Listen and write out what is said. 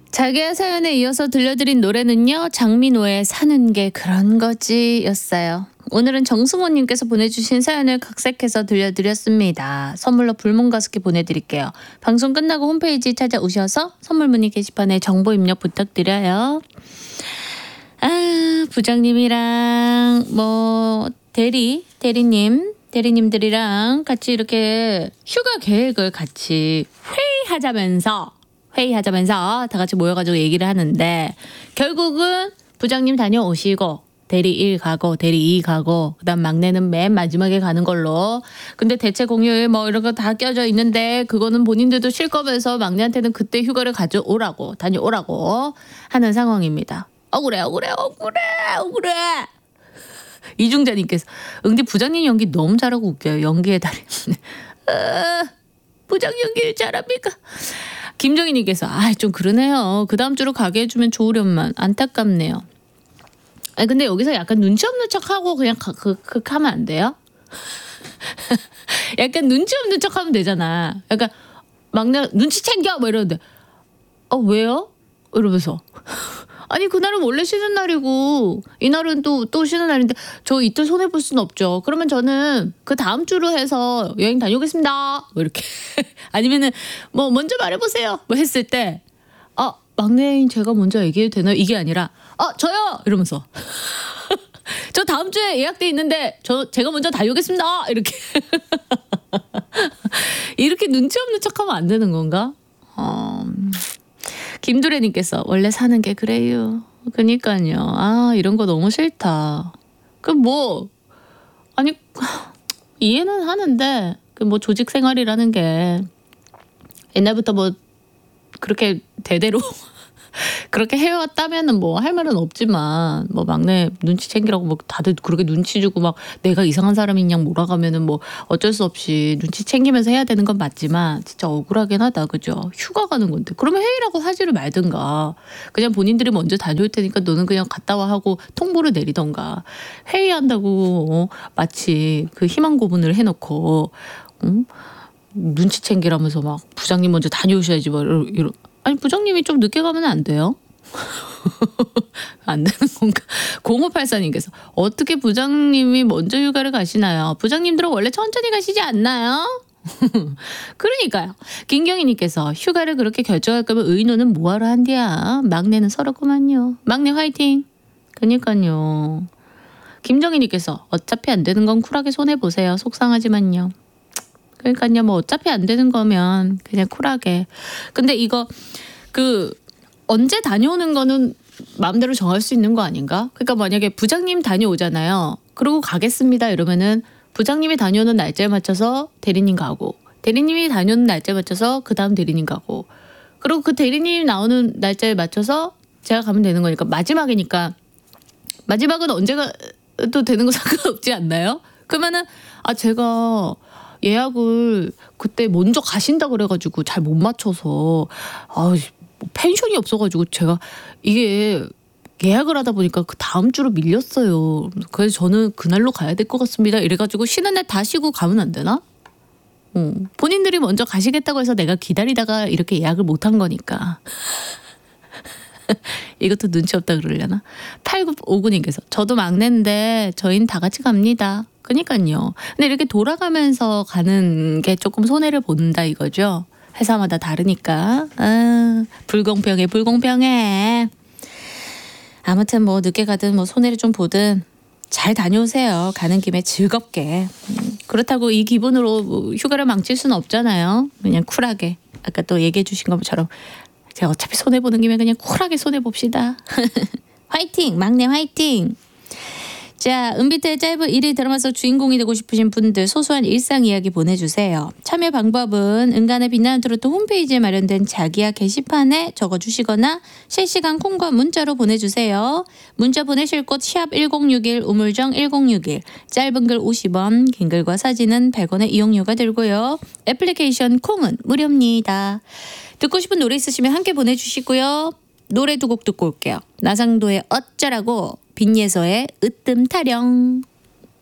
자기의 사연에 이어서 들려드린 노래는요. 장민호의 사는 게 그런 거지 였어요. 오늘은 정승호님께서 보내주신 사연을 각색해서 들려드렸습니다. 선물로 불문 가습기 보내드릴게요. 방송 끝나고 홈페이지 찾아오셔서 선물 문의 게시판에 정보 입력 부탁드려요. 부장님이랑 대리님들이랑 같이 이렇게 휴가 계획을 같이 회의하자면서 다 같이 모여가지고 얘기를 하는데, 결국은 부장님 다녀오시고 대리 1 가고 대리 2 가고 그다음 막내는 맨 마지막에 가는 걸로. 근데 대체 공휴일 이런 거 다 껴져 있는데 그거는 본인들도 쉴 거면서 막내한테는 그때 휴가를 다녀오라고 하는 상황입니다. 억울해. 이중자님께서 응디 부장님 연기 너무 잘하고 웃겨요. 연기의 달인. 부장 연기 잘합니까? 김정희님께서 좀 그러네요. 그 다음 주로 가게 해주면 좋으련만. 안타깝네요. 근데 여기서 약간 눈치 없는 척하고 그냥 하면 안 돼요? 약간 눈치 없는 척하면 되잖아. 약간 막내 눈치 챙겨 이러는데 왜요? 이러면서 아니 그날은 원래 쉬는 날이고 이날은 또 쉬는 날인데 저 이틀 손해볼 수는 없죠. 그러면 저는 그 다음 주로 해서 여행 다녀오겠습니다. 이렇게 아니면은 먼저 말해보세요. 했을 때 막내인 제가 먼저 얘기해도 되나요? 이게 아니라 저요! 이러면서 저 다음 주에 예약돼 있는데 제가 먼저 다녀오겠습니다. 이렇게 이렇게 눈치 없는 척하면 안 되는 건가? 김두래님께서 원래 사는 게 그래요. 그니까요. 이런 거 너무 싫다. 이해는 하는데 조직 생활이라는 게 옛날부터 그렇게 대대로 그렇게 해왔다면은 할 말은 없지만 막내 눈치 챙기라고 다들 그렇게 눈치 주고 내가 이상한 사람인 양 몰아가면은 어쩔 수 없이 눈치 챙기면서 해야 되는 건 맞지만 진짜 억울하긴 하다. 그죠? 휴가 가는 건데 그러면 회의라고 하지를 말든가 그냥 본인들이 먼저 다녀올 테니까 너는 그냥 갔다 와 하고 통보를 내리던가. 회의한다고 마치 그 희망 고문을 해놓고 눈치 챙기라면서 부장님 먼저 다녀오셔야지 아니 부장님이 좀 늦게 가면 안 돼요? 안 되는 건가? 0584님께서 어떻게 부장님이 먼저 휴가를 가시나요? 부장님들은 원래 천천히 가시지 않나요? 그러니까요. 김경희님께서 휴가를 그렇게 결정할 거면 의노는 뭐하러 한디야. 막내는 서럽구만요. 막내 화이팅. 그러니까요. 김정희님께서 어차피 안 되는 건 쿨하게 손해보세요. 속상하지만요. 그러니까요. 어차피 안 되는 거면 그냥 쿨하게. 근데 이거 언제 다녀오는 거는 마음대로 정할 수 있는 거 아닌가? 그러니까 만약에 부장님 다녀오잖아요. 그러고 가겠습니다 이러면은 부장님이 다녀오는 날짜에 맞춰서 대리님 가고 대리님이 다녀오는 날짜에 맞춰서 그 다음 대리님 가고 그리고 그 대리님 나오는 날짜에 맞춰서 제가 가면 되는 거니까 마지막이니까 마지막은 언제가 또 되는 거 상관없지 않나요? 그러면은 제가 예약을 그때 먼저 가신다 그래가지고 잘 못 맞춰서 펜션이 없어가지고 제가 이게 예약을 하다 보니까 그 다음 주로 밀렸어요. 그래서 저는 그날로 가야 될 것 같습니다. 이래가지고 쉬는 날 다 쉬고 가면 안 되나? 본인들이 먼저 가시겠다고 해서 내가 기다리다가 이렇게 예약을 못한 거니까. 이것도 눈치 없다 그러려나? 8959님께서 저도 막내인데 저희는 다 같이 갑니다. 그러니까요. 근데 이렇게 돌아가면서 가는 게 조금 손해를 본다 이거죠. 회사마다 다르니까. 불공평해. 아무튼 늦게 가든 손해를 좀 보든 잘 다녀오세요. 가는 김에 즐겁게. 그렇다고 이 기분으로 휴가를 망칠 수는 없잖아요. 그냥 쿨하게. 아까 또 얘기해 주신 것처럼 제가 어차피 손해보는 김에 그냥 쿨하게 손해봅시다. 화이팅! 막내 화이팅! 자, 은비트의 짧은 1일 드라마 속 주인공이 되고 싶으신 분들 소소한 일상 이야기 보내주세요. 참여 방법은 은간의 빛나는 트로트 홈페이지에 마련된 자기야 게시판에 적어주시거나 실시간 콩과 문자로 보내주세요. 문자 보내실 곳 샵 1061 우물정 1061 짧은 글 50원 긴 글과 사진은 100원의 이용료가 들고요. 애플리케이션 콩은 무료입니다. 듣고 싶은 노래 있으시면 함께 보내주시고요. 노래 두 곡 듣고 올게요. 나상도의 어쩌라고 빈예서의 으뜸 타령.